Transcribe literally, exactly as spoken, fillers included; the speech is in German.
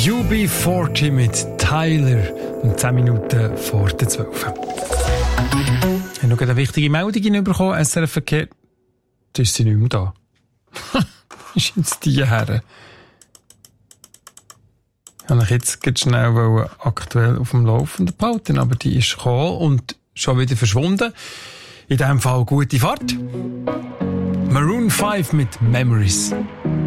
U B vierzig mit Tyler um zehn Minuten vor der zwölf. Ich habe noch eine wichtige Meldung bekommen. S R F Verkehr, da ist sie nicht mehr da. Ist jetzt die her? Ich wollte jetzt ganz schnell aktuell auf dem Laufenden behalten, aber die ist gekommen und schon wieder verschwunden. In diesem Fall gute Fahrt. Maroon fünf mit Memories.